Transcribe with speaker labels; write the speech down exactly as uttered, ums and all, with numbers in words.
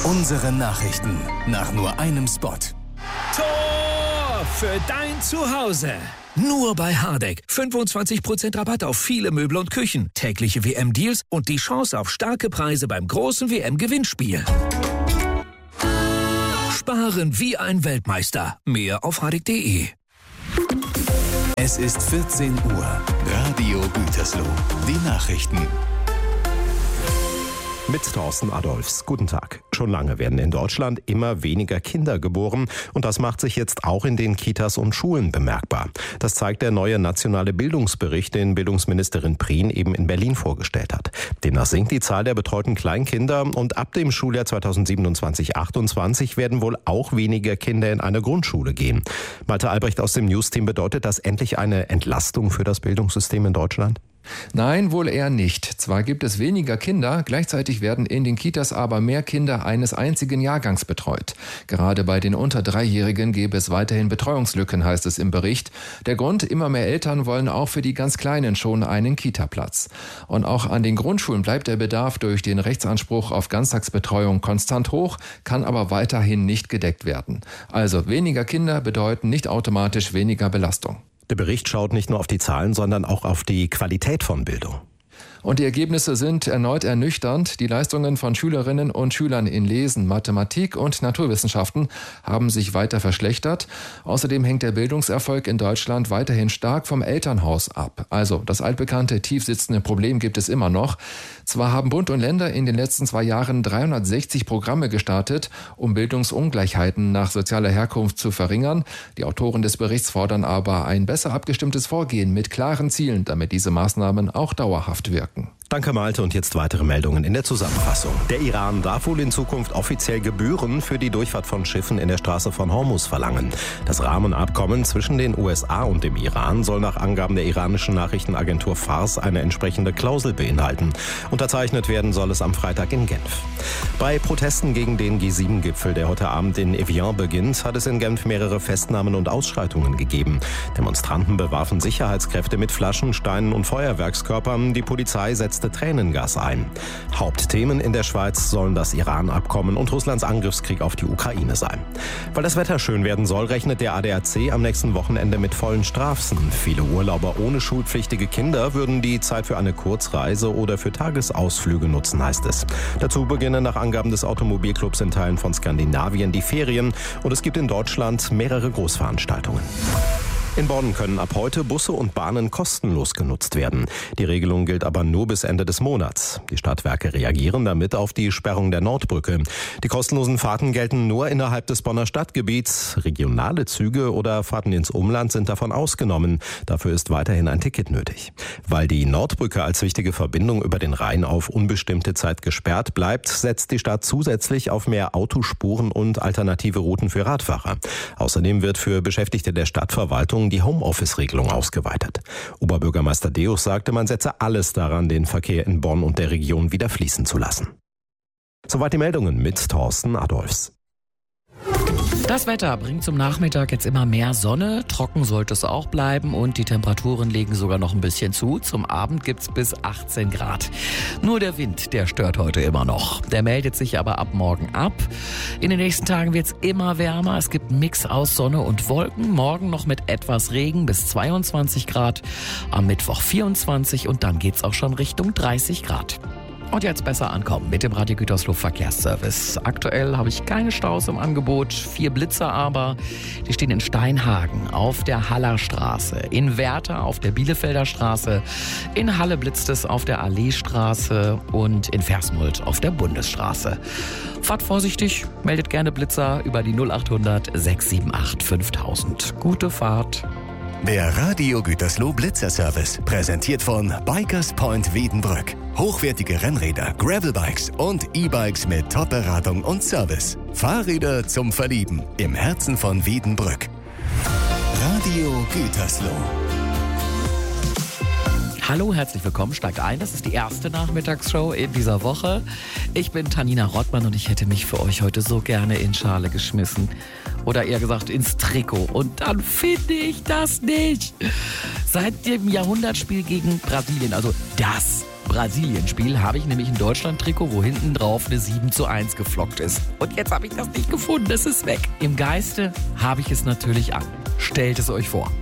Speaker 1: Unsere Nachrichten nach nur einem Spot.
Speaker 2: Tor für dein Zuhause. Nur bei Hardegg. fünfundzwanzig Prozent Rabatt auf viele Möbel und Küchen. Tägliche W M-Deals und die Chance auf starke Preise beim großen W M-Gewinnspiel. Sparen wie ein Weltmeister. Mehr auf hardegg punkt de.
Speaker 1: Es ist vierzehn Uhr. Radio Gütersloh. Die Nachrichten.
Speaker 3: Mit Thorsten Adolfs. Guten Tag. Schon lange werden in Deutschland immer weniger Kinder geboren und das macht sich jetzt auch in den Kitas und Schulen bemerkbar. Das zeigt der neue nationale Bildungsbericht, den Bildungsministerin Prien eben in Berlin vorgestellt hat. Demnach sinkt die Zahl der betreuten Kleinkinder und ab dem Schuljahr zweitausendsiebenundzwanzig achtundzwanzig werden wohl auch weniger Kinder in eine Grundschule gehen. Malte Albrecht aus dem News-Team, bedeutet das endlich eine Entlastung für das Bildungssystem in Deutschland?
Speaker 4: Nein, wohl eher nicht. Zwar gibt es weniger Kinder, gleichzeitig werden in den Kitas aber mehr Kinder eines einzigen Jahrgangs betreut. Gerade bei den unter Dreijährigen gäbe es weiterhin Betreuungslücken, heißt es im Bericht. Der Grund, immer mehr Eltern wollen auch für die ganz Kleinen schon einen Kita-Platz. Und auch an den Grundschulen bleibt der Bedarf durch den Rechtsanspruch auf Ganztagsbetreuung konstant hoch, kann aber weiterhin nicht gedeckt werden. Also weniger Kinder bedeuten nicht automatisch weniger Belastung.
Speaker 3: Der Bericht schaut nicht nur auf die Zahlen, sondern auch auf die Qualität von Bildung.
Speaker 4: Und die Ergebnisse sind erneut ernüchternd. Die Leistungen von Schülerinnen und Schülern in Lesen, Mathematik und Naturwissenschaften haben sich weiter verschlechtert. Außerdem hängt der Bildungserfolg in Deutschland weiterhin stark vom Elternhaus ab. Also das altbekannte tief sitzende Problem gibt es immer noch. Zwar haben Bund und Länder in den letzten zwei Jahren dreihundertsechzig Programme gestartet, um Bildungsungleichheiten nach sozialer Herkunft zu verringern. Die Autoren des Berichts fordern aber ein besser abgestimmtes Vorgehen mit klaren Zielen, damit diese Maßnahmen auch dauerhaft wirken.
Speaker 3: Danke Malte und jetzt weitere Meldungen in der Zusammenfassung. Der Iran darf wohl in Zukunft offiziell Gebühren für die Durchfahrt von Schiffen in der Straße von Hormuz verlangen. Das Rahmenabkommen zwischen den U S A und dem Iran soll nach Angaben der iranischen Nachrichtenagentur Fars eine entsprechende Klausel beinhalten. Unterzeichnet werden soll es am Freitag in Genf. Bei Protesten gegen den G sieben Gipfel, der heute Abend in Evian beginnt, hat es in Genf mehrere Festnahmen und Ausschreitungen gegeben. Demonstranten bewarfen Sicherheitskräfte mit Flaschen, Steinen und Feuerwerkskörpern. Die Polizei setzte Tränengas ein. Hauptthemen in der Schweiz sollen das Iran-Abkommen und Russlands Angriffskrieg auf die Ukraine sein. Weil das Wetter schön werden soll, rechnet der A D A C am nächsten Wochenende mit vollen Straßen. Viele Urlauber ohne schulpflichtige Kinder würden die Zeit für eine Kurzreise oder für Tagesausflüge nutzen, heißt es. Dazu beginnen nach Angaben des Automobilclubs in Teilen von Skandinavien die Ferien und es gibt in Deutschland mehrere Großveranstaltungen. In Bonn können ab heute Busse und Bahnen kostenlos genutzt werden. Die Regelung gilt aber nur bis Ende des Monats. Die Stadtwerke reagieren damit auf die Sperrung der Nordbrücke. Die kostenlosen Fahrten gelten nur innerhalb des Bonner Stadtgebiets. Regionale Züge oder Fahrten ins Umland sind davon ausgenommen. Dafür ist weiterhin ein Ticket nötig. Weil die Nordbrücke als wichtige Verbindung über den Rhein auf unbestimmte Zeit gesperrt bleibt, setzt die Stadt zusätzlich auf mehr Autospuren und alternative Routen für Radfahrer. Außerdem wird für Beschäftigte der Stadtverwaltung die Homeoffice-Regelung ausgeweitet. Oberbürgermeister Deus sagte, man setze alles daran, den Verkehr in Bonn und der Region wieder fließen zu lassen. Soweit die Meldungen mit Thorsten Adolfs.
Speaker 5: Das Wetter bringt zum Nachmittag jetzt immer mehr Sonne. Trocken sollte es auch bleiben und die Temperaturen legen sogar noch ein bisschen zu. Zum Abend gibt's bis achtzehn Grad. Nur der Wind, der stört heute immer noch. Der meldet sich aber ab morgen ab. In den nächsten Tagen wird's immer wärmer. Es gibt einen Mix aus Sonne und Wolken. Morgen noch mit etwas Regen bis zweiundzwanzig Grad. Am Mittwoch vierundzwanzig und dann geht's auch schon Richtung dreißig Grad. Und jetzt besser ankommen mit dem Radio Gütersloh Verkehrsservice. Aktuell habe ich keine Staus im Angebot, vier Blitzer aber. Die stehen in Steinhagen auf der Hallerstraße, in Werther auf der Bielefelder Straße, in Halle blitzt es auf der Alleestraße und in Versmold auf der Bundesstraße. Fahrt vorsichtig, meldet gerne Blitzer über die null achthundert sechs sieben acht fünftausend. Gute Fahrt.
Speaker 1: Der Radio Gütersloh Blitzerservice, präsentiert von Bikers Point Wiedenbrück. Hochwertige Rennräder, Gravelbikes und E-Bikes mit Top-Beratung und Service. Fahrräder zum Verlieben im Herzen von Wiedenbrück. Radio Gütersloh.
Speaker 5: Hallo, herzlich willkommen, steig ein. Das ist die erste Nachmittagsshow in dieser Woche. Ich bin Tanina Rottmann und ich hätte mich für euch heute so gerne in Schale geschmissen. Oder eher gesagt ins Trikot. Und dann finde ich das nicht. Seit dem Jahrhundertspiel gegen Brasilien, also das Brasilien-Spiel habe ich nämlich ein Deutschland-Trikot, wo hinten drauf eine sieben zu eins geflockt ist. Und jetzt habe ich das nicht gefunden, es ist weg. Im Geiste habe ich es natürlich an. Stellt es euch vor.